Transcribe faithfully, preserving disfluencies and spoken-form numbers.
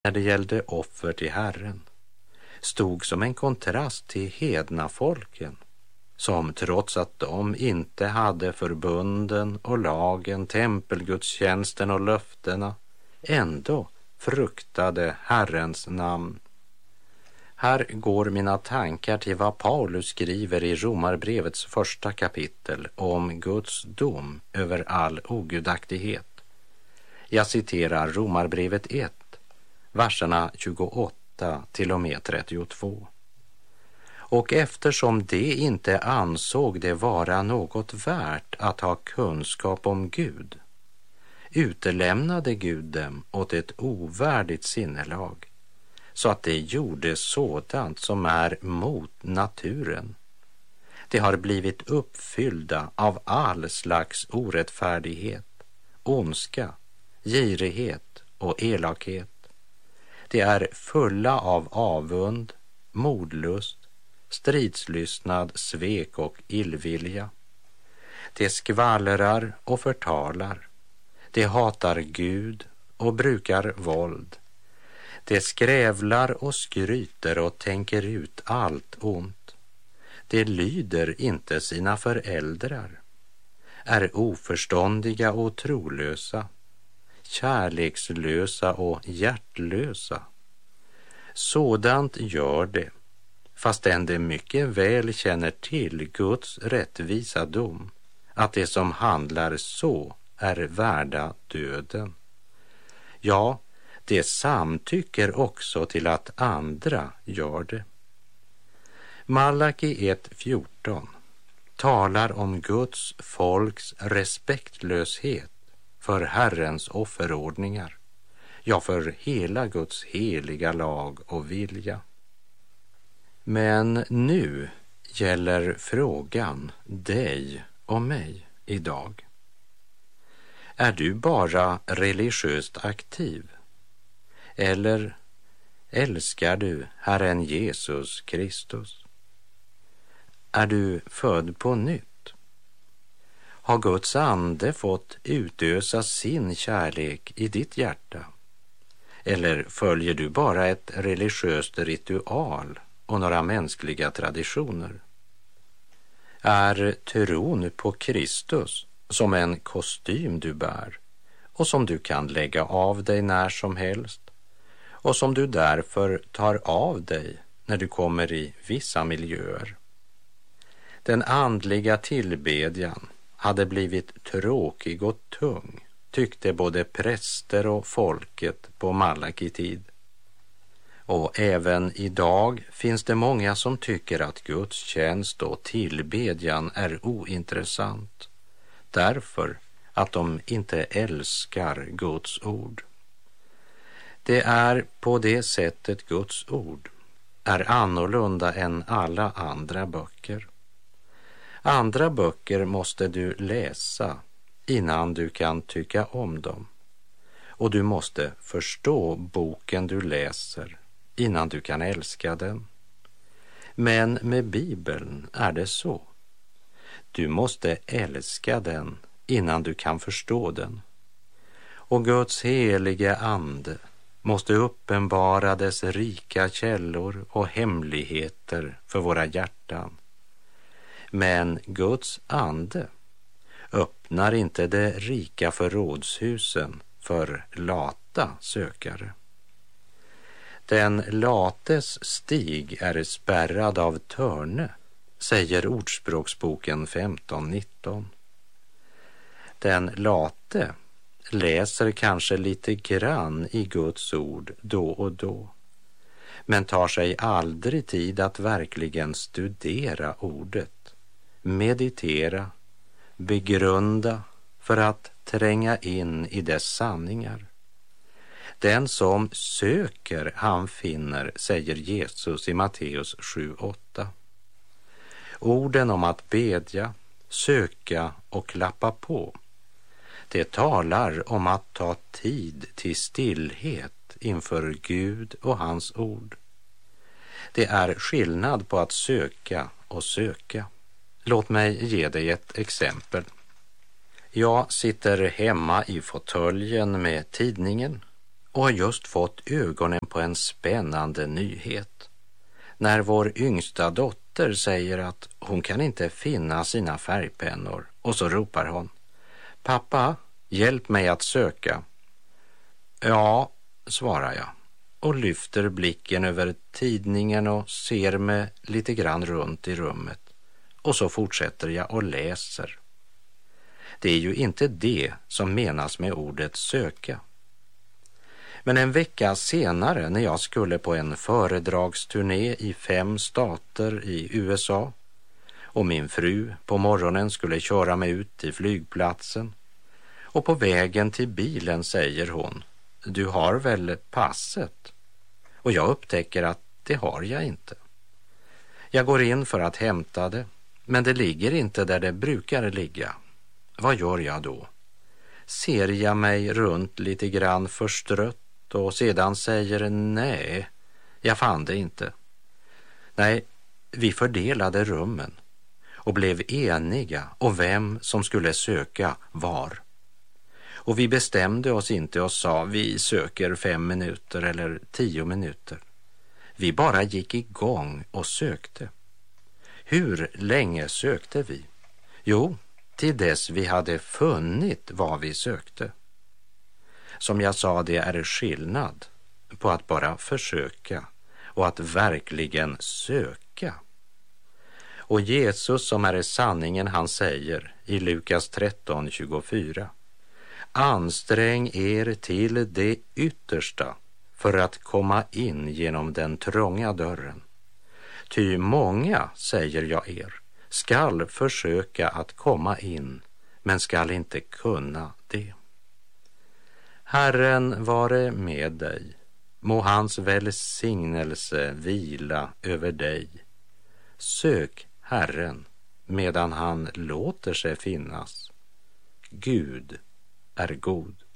när det gällde offer till Herren stod som en kontrast till hedna folken, som trots att de inte hade förbunden och lagen, tempelgudstjänsten och löftena, ändå fruktade Herrens namn. Här går mina tankar till vad Paulus skriver i Romarbrevets första kapitel om Guds dom över all ogudaktighet. Jag citerar Romarbrevet ett, verserna tjugoåtta till och med trettiotvå. Och eftersom de inte ansåg det vara något värt att ha kunskap om Gud, utelämnade Gud dem åt ett ovärdigt sinnelag, så att de gjorde sådant som är mot naturen. De har blivit uppfyllda av all slags orättfärdighet, ondska, girighet och elakhet. De är fulla av avund, mordlust, stridslystnad, svek och illvilja. De skvallrar och förtalar. De hatar Gud och brukar våld. De skrävlar och skryter och tänker ut allt ont. De lyder inte sina föräldrar, är oförståndiga och trolösa, kärlekslösa och hjärtlösa. Sådant gör det, fastän de mycket väl känner till Guds rättvisa dom, att det som handlar så är värda döden. Ja, det samtycker också till att andra gör det. Malaki ett fjorton talar om Guds folks respektlöshet för Herrens offerordningar, ja, för hela Guds heliga lag och vilja. Men nu gäller frågan dig och mig idag. Är du bara religiöst aktiv? Eller älskar du Herren Jesus Kristus? Är du född på nytt? Har Guds ande fått utösa sin kärlek i ditt hjärta? Eller följer du bara ett religiöst ritual och några mänskliga traditioner? Är tron på Kristus som en kostym du bär och som du kan lägga av dig när som helst och som du därför tar av dig när du kommer i vissa miljöer? Den andliga tillbedjan hade blivit tråkig och tung, tyckte både präster och folket på Malaki-tid. Och även idag finns det många som tycker att Guds tjänst och tillbedjan är ointressant, därför att de inte älskar Guds ord. Det är på det sättet Guds ord är annorlunda än alla andra böcker. Andra böcker måste du läsa innan du kan tycka om dem. Och du måste förstå boken du läser innan du kan älska den. Men med Bibeln är det så. Du måste älska den innan du kan förstå den. Och Guds helige ande måste uppenbara dess rika källor och hemligheter för våra hjärtan. Men Guds ande öppnar inte de rika förrådshusen för lata sökare. Den lates stig är spärrad av törne, säger Ordspråksboken femton nitton. Den late läser kanske lite grann i Guds ord då och då, men tar sig aldrig tid att verkligen studera ordet, meditera, begrunda för att tränga in i dess sanningar. Den som söker, han finner, säger Jesus i Matteus sju åtta. Orden om att bedja, söka och klappa på, det talar om att ta tid till stillhet inför Gud och hans ord. Det är skillnad på att söka och söka. Låt mig ge dig ett exempel. Jag sitter hemma i fåtöljen med tidningen och har just fått ögonen på en spännande nyhet. När vår yngsta dotter säger att hon kan inte finna sina färgpennor och så ropar hon: pappa, hjälp mig att söka. Ja, svarar jag och lyfter blicken över tidningen och ser mig lite grann runt i rummet. Och så fortsätter jag och läser. Det är ju inte det som menas med ordet söka. Men en vecka senare, när jag skulle på en föredragsturné i fem stater i U S A och min fru på morgonen skulle köra mig ut till flygplatsen, och på vägen till bilen säger hon: du har väl passet? Och jag upptäcker att det har jag inte. Jag går in för att hämta det, men det ligger inte där det brukar ligga. Vad gör jag då? Ser jag mig runt lite grann förstrött och sedan säger nej, jag fann det inte. Nej, vi fördelade rummen och blev eniga om vem som skulle söka var. Och vi bestämde oss inte och sa vi söker fem minuter eller tio minuter. Vi bara gick igång och sökte. Hur länge sökte vi? Jo, till dess vi hade funnit vad vi sökte. Som jag sa, det är skillnad på att bara försöka och att verkligen söka. Och Jesus, som är sanningen, han säger i Lukas tretton tjugofyra: ansträng er till det yttersta för att komma in genom den trånga dörren. Ty många, säger jag er, skall försöka att komma in, men skall inte kunna det. Herren vare med dig. Må hans välsignelse vila över dig. Sök Herren medan han låter sig finnas. Gud är god.